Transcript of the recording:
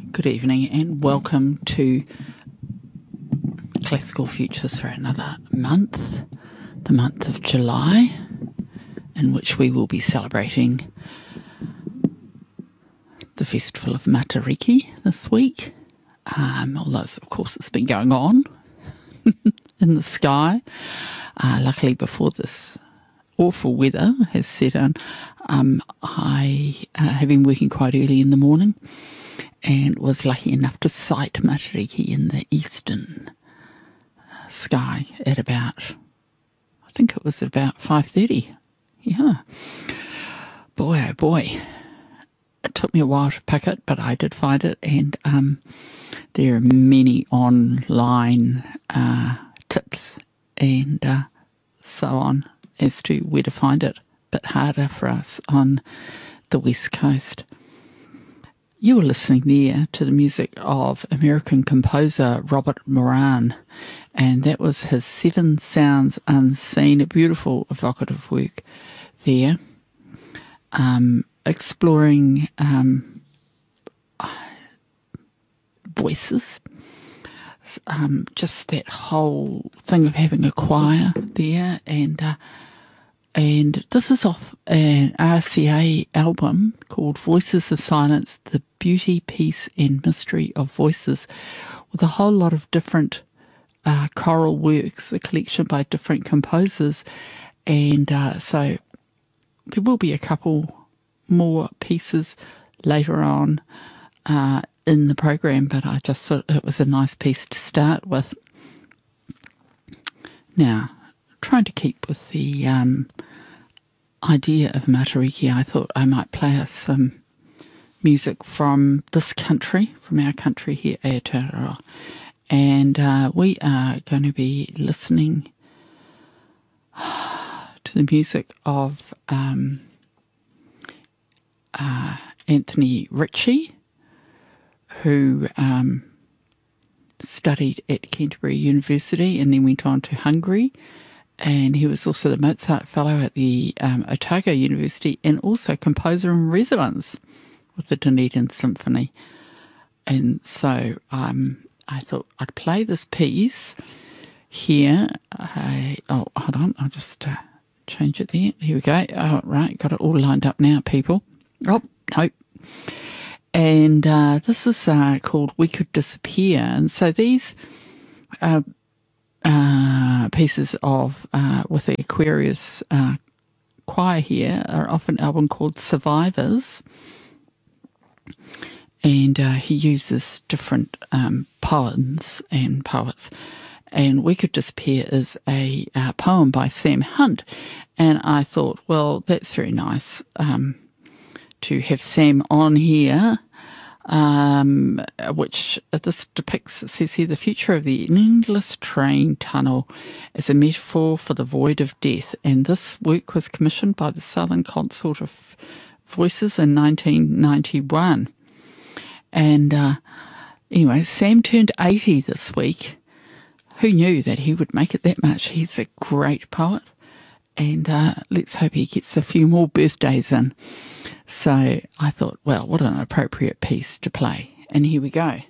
Good evening and welcome to Classical Futures for another month, the month of July, in which we will be celebrating the Festival of Matariki this week. Although, of course, it's been going on in the sky. Luckily, before this awful weather has set in, I have been working quite early in the morning and was lucky enough to sight Matariki in the eastern sky at about, I think it was about 5:30. Yeah. Boy, oh boy. It took me a while to pick it, but I did find it, and there are many online tips and so on as to where to find it. A bit harder for us on the West Coast. You were listening there to the music of American composer Robert Moran, and that was his Seven Sounds Unseen, a beautiful evocative work there, exploring voices, just that whole thing of having a choir there, and this is off an RCA album called Voices of Silence, The Beauty, Peace and Mystery of Voices, with a whole lot of different choral works, a collection by different composers. And so there will be a couple more pieces later on in the program, but I just thought it was a nice piece to start with. Now, trying to keep with the idea of Matariki, I thought I might play us some music from this country, from our country here, Aotearoa. And we are going to be listening to the music of Anthony Ritchie, who studied at Canterbury University and then went on to Hungary. And he was also the Mozart Fellow at the Otago University and also composer in residence with the Dunedin Symphony. And so I thought I'd play this piece here. Hold on, I'll just change it there. Here we go. Oh, right, got it all lined up now, people. Oh, nope. And this is called We Could Disappear. And so these pieces of with the Aquarius choir here are off an album called Survivors, and he uses different poems and poets. And We Could Disappear is a poem by Sam Hunt, and I thought, well, that's very nice to have Sam on here. Which this depicts, it says here, the future of the endless train tunnel as a metaphor for the void of death. And this work was commissioned by the Southern Consort of Voices in 1991. And anyway, Sam turned 80 this week. Who knew that he would make it that much? He's a great poet. And let's hope he gets a few more birthdays in. So I thought, well, what an appropriate piece to play. And here we go.